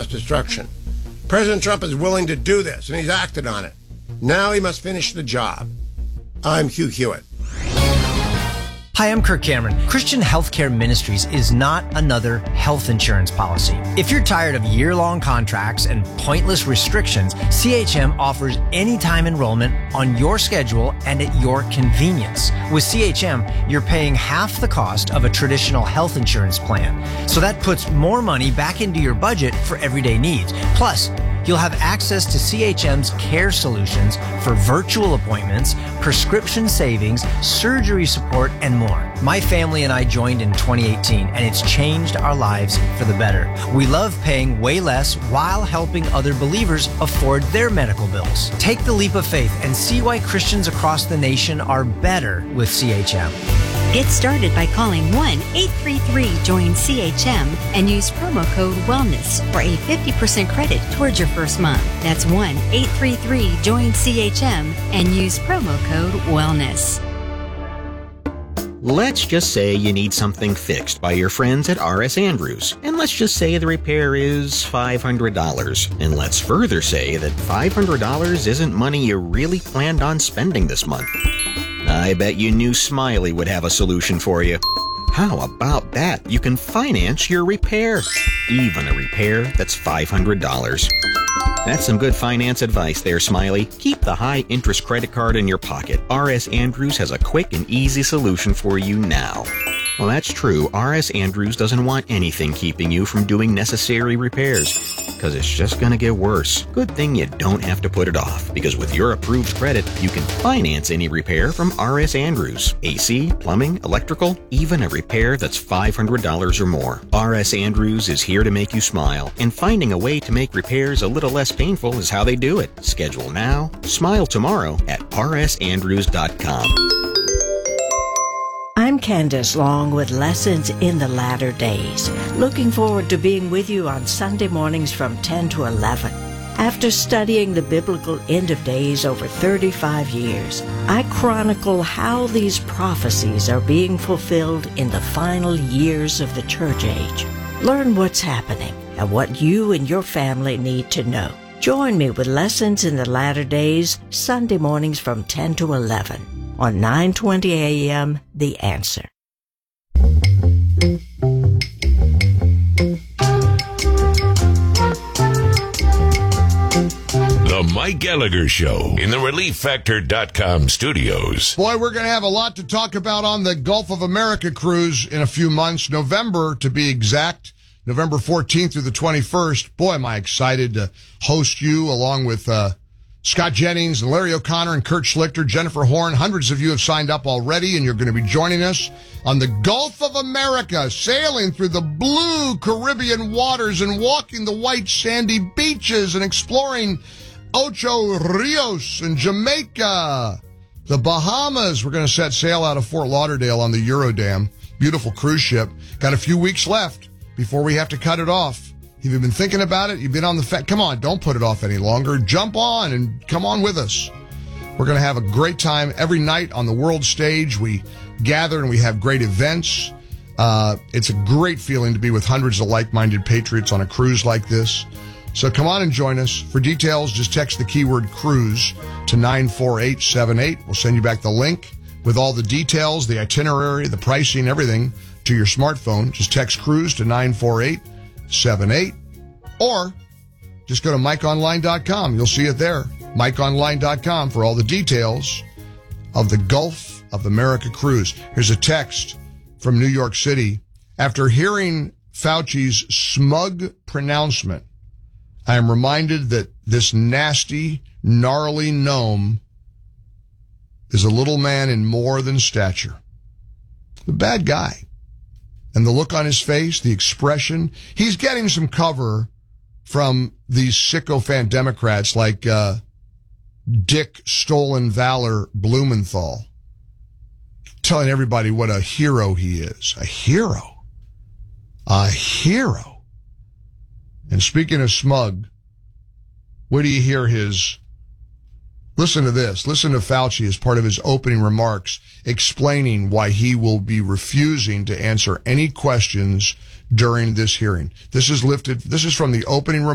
destruction. President Trump is willing to do this, and he's acted on it. Now he must finish the job. I'm Hugh Hewitt. Hi, I'm Kirk Cameron. Christian Healthcare Ministries is not another health insurance policy. If you're tired of year-long contracts and pointless restrictions, CHM offers anytime enrollment on your schedule and at your convenience. With CHM, you're paying half the cost of a traditional health insurance plan. So that puts more money back into your budget for everyday needs. Plus, you'll have access to CHM's care solutions for virtual appointments, prescription savings, surgery support, and more. My family and I joined in 2018, and it's changed our lives for the better. We love paying way less while helping other believers afford their medical bills. Take the leap of faith and see why Christians across the nation are better with CHM. Get started by calling 1-833-JOIN-CHM and use promo code WELLNESS for a 50% credit towards your first month. That's 1-833-JOIN-CHM and use promo code WELLNESS. Let's just say you need something fixed by your friends at R.S. Andrews, and let's just say the repair is $500. And let's further say that $500 isn't money you really planned on spending this month. I bet you knew Smiley would have a solution for you. How about that? You can finance your repair, even a repair that's $500. That's some good finance advice there, Smiley. Keep the high-interest credit card in your pocket. R.S. Andrews has a quick and easy solution for you now. Well, that's true. R.S. Andrews doesn't want anything keeping you from doing necessary repairs, because it's just going to get worse. Good thing you don't have to put it off, because with your approved credit, you can finance any repair from R.S. Andrews. AC, plumbing, electrical, even a repair that's $500 or more. R.S. Andrews is here to make you smile, and finding a way to make repairs a little less painful is how they do it. Schedule now, smile tomorrow at rsandrews.com. I'm Candace Long with Lessons in the Latter Days. Looking forward to being with you on Sunday mornings from 10 to 11. After studying the biblical end of days over 35 years, I chronicle how these prophecies are being fulfilled in the final years of the church age. Learn what's happening and what you and your family need to know. Join me with Lessons in the Latter Days, Sunday mornings from 10 to 11. On 9:20 a.m., The Answer. The Mike Gallagher Show in the ReliefFactor.com studios. Boy, we're going to have a lot to talk about on the Gulf of America cruise in a few months, November to be exact, November 14th through the 21st. Boy, am I excited to host you along with Scott Jennings and Larry O'Connor and Kurt Schlichter, Jennifer Horn. Hundreds of you have signed up already, and you're going to be joining us on the Gulf of America, sailing through the blue Caribbean waters and walking the white sandy beaches and exploring Ocho Rios and Jamaica, the Bahamas. We're going to set sail out of Fort Lauderdale on the Eurodam. Beautiful cruise ship. Got a few weeks left before we have to cut it off. If you've been thinking about it, you've been on the come on, don't put it off any longer. Jump on and come on with us. We're going to have a great time every night on the world stage. We gather and we have great events. It's a great feeling to be with hundreds of like-minded patriots on a cruise like this. So come on and join us. For details, just text the keyword cruise to 94878. We'll send you back the link with all the details, the itinerary, the pricing, everything to your smartphone. Just text cruise to 94878, or just go to MikeOnline.com. You'll see it there. MikeOnline.com for all the details of the Gulf of America cruise. Here's a text from New York City. After hearing Fauci's smug pronouncement, I am reminded that this nasty, gnarly gnome is a little man in more than stature. The bad guy. And the look on his face, the expression, he's getting some cover from these sycophant Democrats like Dick Stolen Valor Blumenthal, telling everybody what a hero he is. A hero. A hero. And speaking of smug, where do you hear his... Listen to this. Listen to Fauci as part of his opening remarks explaining why he will be refusing to answer any questions during this hearing. This is from the opening remarks.